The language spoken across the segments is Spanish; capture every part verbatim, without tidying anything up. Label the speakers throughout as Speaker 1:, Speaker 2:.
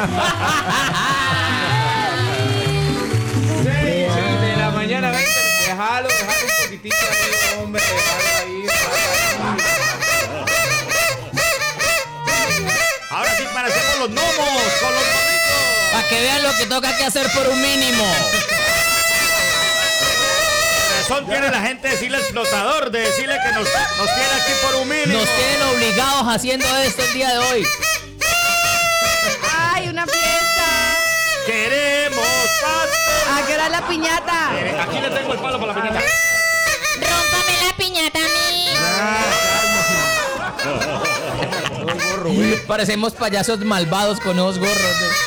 Speaker 1: seis de la mañana, veinte. Déjalo, déjalo un poquitito ahí, hombre. Déjalo ahí.
Speaker 2: Ahora sí parecemos los gnomos con los gorritos.
Speaker 3: Para que vean lo que toca que hacer por un mínimo.
Speaker 2: Razón tiene la gente de decirle explotador, de decirle que nos, nos tiene aquí por un mínimo.
Speaker 3: Nos tienen obligados haciendo esto el día de hoy.
Speaker 4: ¡Ay, una fiesta!
Speaker 2: Queremos tanto.
Speaker 4: ¿A qué hora es la piñata?
Speaker 2: Eh, aquí le tengo el palo para la piñata.
Speaker 3: Rómpame la piñata a mí. Parecemos payasos malvados con ojos gorros.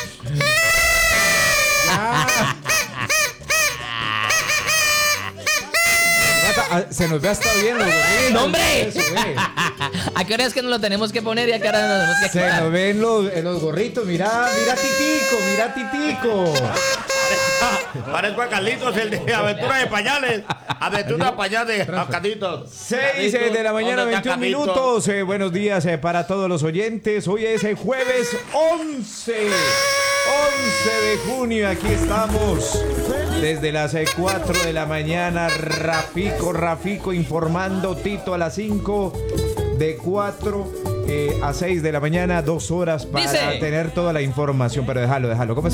Speaker 1: Se nos ve hasta bien los gorritos.
Speaker 3: ¡No, hombre!
Speaker 1: Eso, güey.
Speaker 3: ¿A qué hora es que nos lo tenemos que poner y a qué hora nos lo tenemos que
Speaker 1: Se
Speaker 3: quitar?
Speaker 1: nos ven los, en los gorritos. Mira, mira Titico, mira Titico.
Speaker 2: Parezco a Carlitos, el de Aventura de Pañales. Aventura de Pañales de Carlitos.
Speaker 1: seis de la mañana,
Speaker 2: ¿Dónde está
Speaker 1: veintiún
Speaker 2: Carlitos?
Speaker 1: minutos. Eh, buenos días eh, para todos los oyentes. Hoy es el jueves once. once de junio. Aquí estamos desde las eh, cuatro de la mañana. Rafico, Rafico informando. Tito a las cinco. De cuatro eh, a seis de la mañana. Dos horas para
Speaker 3: Dice.
Speaker 1: tener toda la información. Pero déjalo, déjalo. ¿Cómo